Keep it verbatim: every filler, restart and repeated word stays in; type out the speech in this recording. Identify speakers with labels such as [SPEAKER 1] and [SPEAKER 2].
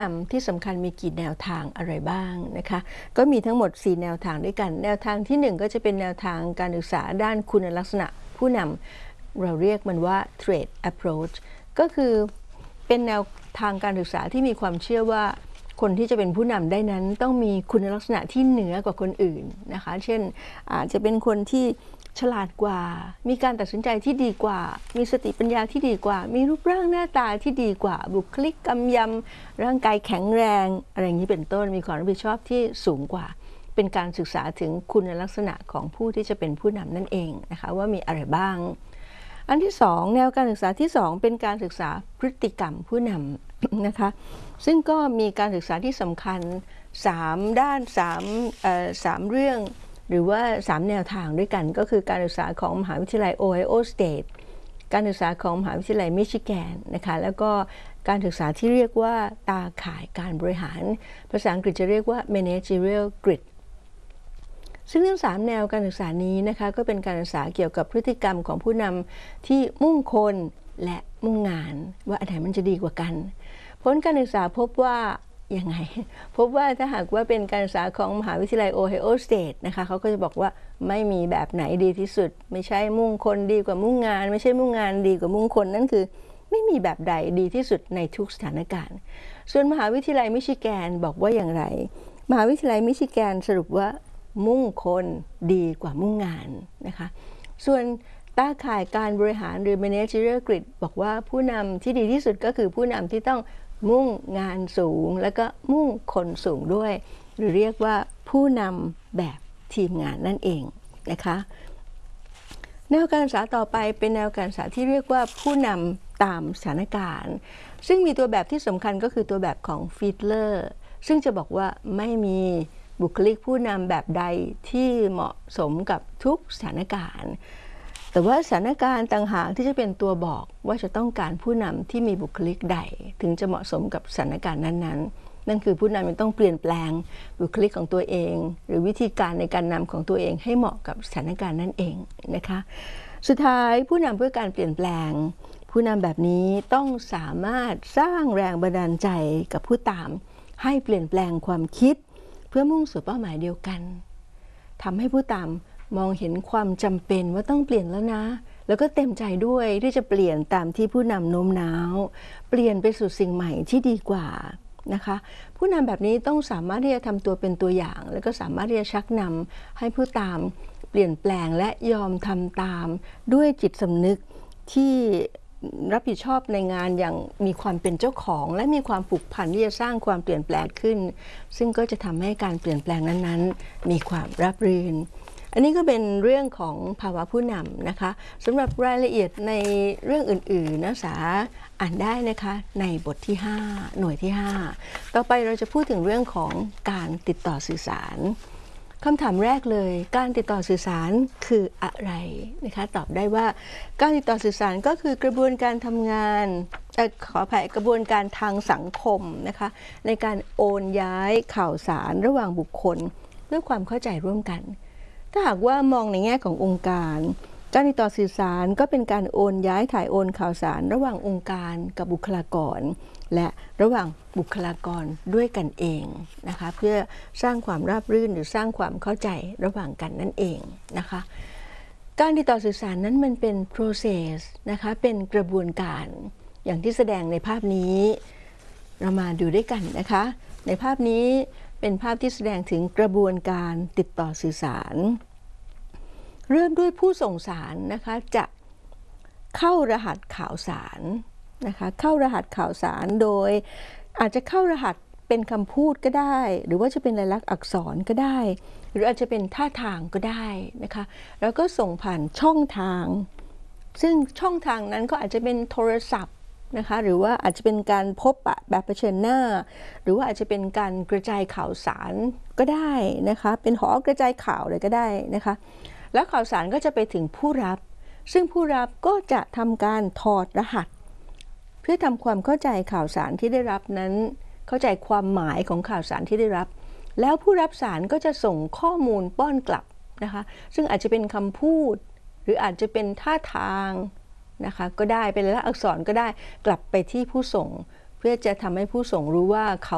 [SPEAKER 1] ที่สำคัญมีกี่แนวทางอะไรบ้างนะคะก็มีทั้งหมดสี่แนวทางด้วยกันแนวทางที่หนึ่งก็จะเป็นแนวทางการศึกษาด้านคุณลักษณะผู้นำเราเรียกมันว่า Trade Approach ก็คือเป็นแนวทางการศึกษาที่มีความเชื่อว่าคนที่จะเป็นผู้นำได้นั้นต้องมีคุณลักษณะที่เหนือกว่าคนอื่นนะคะเช่นอาจจะเป็นคนที่ฉลาดกว่ามีการตัดสินใจที่ดีกว่ามีสติปัญญาที่ดีกว่ามีรูปร่างหน้าตาที่ดีกว่าบุคลิกกำยำร่างกายแข็งแรงอะไรอย่างนี้เป็นต้นมีความรับผิดชอบที่สูงกว่าเป็นการศึกษาถึงคุณลักษณะของผู้ที่จะเป็นผู้นำนั่นเองนะคะว่ามีอะไรบ้างอันที่สองแนวการศึกษาที่สองเป็นการศึกษาพฤติกรรมผู้นำนะคะซึ่งก็มีการศึกษาที่สำคัญสามด้านสามเอ่อสามเรื่องหรือว่าสามแนวทางด้วยกันก็คือการศึกษาของมหาวิทยาลัยโอไฮโอสเตทการศึกษาของมหาวิทยาลัยมิชิแกนนะคะแล้วก็การศึกษาที่เรียกว่าตาข่ายการบริหารภาษาอังกฤษจะเรียกว่า managerial grid ซึ่งทั้งสามแนวการศึกษานี้นะคะก็เป็นการศึกษาเกี่ยวกับพฤติกรรมของผู้นำที่มุ่งคนและมุ่งงานว่าอันไหนมันจะดีกว่ากันผลการศึกษาพบว่ายังไงพบว่าถ้าหากว่าเป็นการศึกษาของมหาวิทยาลัยโอไฮโอสเตทนะคะเขาก็จะบอกว่าไม่มีแบบไหนดีที่สุดไม่ใช่มุ่งคนดีกว่ามุ่งงานไม่ใช่มุ่งงานดีกว่ามุ่งคนนั่นคือไม่มีแบบใดดีที่สุดในทุกสถานการณ์ส่วนมหาวิทยาลัยมิชิแกนบอกว่าอย่างไรมหาวิทยาลัยมิชิแกนสรุปว่ามุ่งคนดีกว่ามุ่งงานนะคะส่วนตาข่ายการบริหารหรือ managerial grid บอกว่าผู้นำที่ดีที่สุดก็คือผู้นำที่ต้องมุ่งงานสูงแล้วก็มุ่งคนสูงด้วยหรือเรียกว่าผู้นำแบบทีมงานนั่นเองนะคะแนวการศึกษาต่อไปเป็นแนวการศึกษาที่เรียกว่าผู้นำตามสถานการณ์ซึ่งมีตัวแบบที่สำคัญก็คือตัวแบบของฟีดเลอร์ซึ่งจะบอกว่าไม่มีบุคลิกผู้นำแบบใดที่เหมาะสมกับทุกสถานการณ์แต่ว่าสถานการณ์ต่างหากที่จะเป็นตัวบอกว่าจะต้องการผู้นำที่มีบุคลิกใดถึงจะเหมาะสมกับสถานการณ์นั้นๆนั่นคือผู้นำมันต้องเปลี่ยนแปลงบุคลิกของตัวเองหรือวิธีการในการนำของตัวเองให้เหมาะกับสถานการณ์นั่นเองนะคะสุดท้ายผู้นำเพื่อการเปลี่ยนแปลงผู้นำแบบนี้ต้องสามารถสร้างแรงบันดาลใจกับผู้ตามให้เปลี่ยนแปลงความคิดเพื่อมุ่งสู่เป้าหมายเดียวกันทำให้ผู้ตามมองเห็นความจำเป็นว่าต้องเปลี่ยนแล้วนะแล้วก็เต็มใจด้วยที่จะเปลี่ยนตามที่ผู้นำโน้มน้าวเปลี่ยนไปสู่สิ่งใหม่ที่ดีกว่านะคะผู้นำแบบนี้ต้องสามารถที่จะทำตัวเป็นตัวอย่างแล้วก็สามารถที่จะชักนำให้ผู้ตามเปลี่ยนแปลงและยอมทำตามด้วยจิตสำนึกที่รับผิดชอบในงานอย่างมีความเป็นเจ้าของและมีความผูกพันที่จะสร้างความเปลี่ยนแปลงขึ้นซึ่งก็จะทำให้การเปลี่ยนแปลงนั้นๆมีความราบรื่นอันนี้ก็เป็นเรื่องของภาวะผู้นำนะคะสำหรับรายละเอียดในเรื่องอื่นๆนักศึกษาอ่านได้นะคะในบทที่ห้าหน่วยที่ห้าต่อไปเราจะพูดถึงเรื่องของการติดต่อสื่อสารคำถามแรกเลยการติดต่อสื่อสารคืออะไรนะคะตอบได้ว่าการติดต่อสื่อสารก็คือกระบวนการทำงานขออภัยกระบวนการทางสังคมนะคะในการโอนย้ายข่าวสารระหว่างบุคคลเพื่อความเข้าใจร่วมกันถ้าหากว่ามองในแง่ขององค์การการติดต่อสื่อสารก็เป็นการโอนย้ายถ่ายโอนข่าวสารระหว่างองค์การกับบุคลากรและระหว่างบุคลากรด้วยกันเองนะคะเพื่อสร้างความราบรื่นหรือสร้างความเข้าใจระหว่างกันนั่นเองนะคะการติดต่อสื่อสารนั้นมันเป็น process นะคะเป็นกระบวนการอย่างที่แสดงในภาพนี้เรามาดูด้วยกันนะคะในภาพนี้เป็นภาพที่แสดงถึงกระบวนการติดต่อสื่อสารเริ่มด้วยผู้ส่งสารนะคะจะเข้ารหัสข่าวสารนะคะเข้ารหัสข่าวสารโดยอาจจะเข้ารหัสเป็นคำพูดก็ได้หรือว่าจะเป็นลายลักษณ์อักษรก็ได้หรืออาจจะเป็นท่าทางก็ได้นะคะแล้วก็ส่งผ่านช่องทางซึ่งช่องทางนั้นก็อาจจะเป็นโทรศัพท์นะคะหรือว่าอาจจะเป็นการพบปะแบบเผชิญหน้าหรือว่าอาจจะเป็นการกระจายข่าวสารก็ได้นะคะเป็นหอกระจายข่าวเลยก็ได้นะคะแล้วข่าวสารก็จะไปถึงผู้รับซึ่งผู้รับก็จะทำการถอดรหัสเพื่อทำความเข้าใจข่าวสารที่ได้รับนั้นเข้าใจความหมายของข่าวสารที่ได้รับแล้วผู้รับสารก็จะส่งข้อมูลป้อนกลับนะคะซึ่งอาจจะเป็นคำพูดหรืออาจจะเป็นท่าทางนะคะก็ได้เป็นลายลักษณ์อักษรก็ได้กลับไปที่ผู้ส่งเพื่อจะทำให้ผู้ส่งรู้ว่าเขา